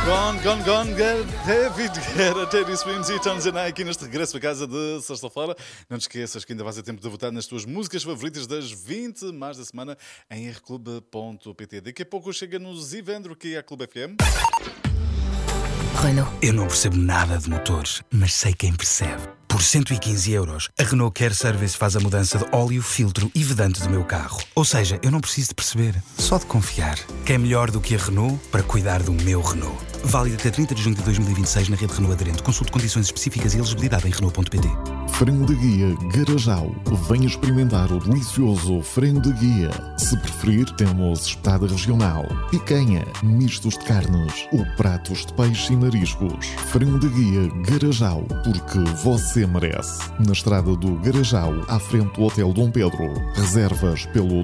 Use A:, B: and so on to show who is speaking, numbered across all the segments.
A: Gone, David Guerra, Teddy Swims e Tom Zanai aqui neste regresso para casa de sexta-feira. Não te esqueças que ainda vais a tempo de votar nas tuas músicas favoritas das 20 mais da semana em rclube.pt. Daqui a pouco chega no Zivendro aqui à Clube FM.
B: Renault. Eu não percebo nada de motores, mas sei quem percebe. Por 115€, a Renault Care Service faz a mudança de óleo, filtro e vedante do meu carro. Ou seja, eu não preciso de perceber, só de confiar. Quem é melhor do que a Renault para cuidar do meu Renault? Válido até 30 de junho de 2026 na rede Renault aderente. Consulte condições específicas e elegibilidade em Renault.pt.
C: Frango de guia Garajal. Venha experimentar o delicioso frango de guia. Se preferir, temos espetada regional, picanha, mistos de carnes ou pratos de peixe e mariscos. Frango de guia Garajal, porque você merece. Na estrada do Garajal, à frente do Hotel Dom Pedro. Reservas pelo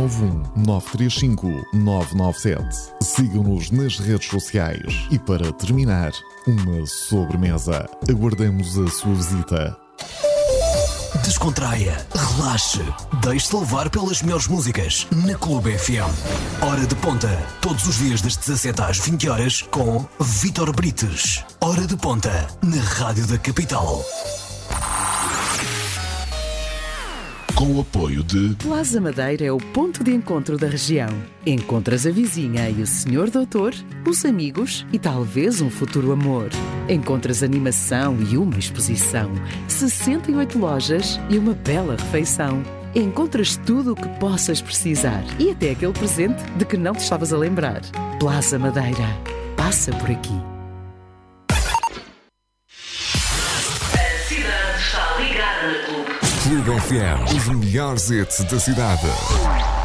C: 291-935-997. Sigam-nos nas redes sociais. E para terminar, uma sobremesa. Aguardamos a sua visita.
D: Descontraia, relaxe, deixe-se levar pelas melhores músicas na Clube FM. Hora de Ponta, todos os dias das 17 às 20 horas com Vítor Brites. Hora de Ponta, na Rádio da Capital.
C: Com o apoio de
E: Plaza Madeira é o ponto de encontro da região. Encontras a vizinha e o senhor doutor, os amigos e talvez um futuro amor. Encontras animação e uma exposição, 68 lojas e uma bela refeição. Encontras tudo o que possas precisar e até aquele presente de que não te estavas a lembrar. Plaza Madeira. Passa por aqui.
F: A cidade está ligada na Clube.
G: Clube FM, os melhores hits da cidade.